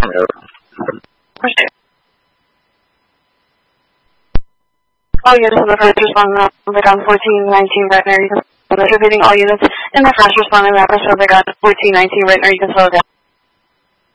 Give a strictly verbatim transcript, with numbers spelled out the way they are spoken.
All units in the first responding traffic on fourteen nineteen Redner, you can distributing all units in the first responding rapid traffic on fourteen nineteen Redner, you can slow down.